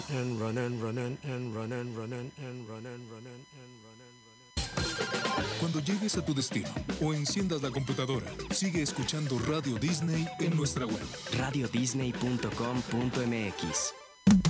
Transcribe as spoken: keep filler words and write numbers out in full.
and running, running, and running, running, and running, running, and running, running. Cuando llegues a tu destino o enciendas la computadora, sigue escuchando Radio Disney en nuestra web. radio disney punto com punto m x